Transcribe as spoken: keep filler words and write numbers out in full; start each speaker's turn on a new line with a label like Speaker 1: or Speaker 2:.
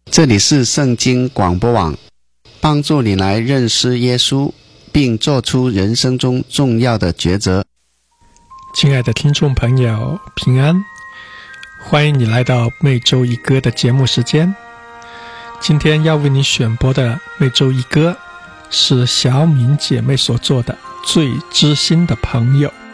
Speaker 1: 这里是圣经广播网，帮助你来认识耶稣，并做出人生中重要的抉择。
Speaker 2: 亲爱的听众朋友，平安，欢迎你来到每周一歌的节目时间。今天要为你选播的每周一歌是小敏姐妹所做的《最知心的朋友》。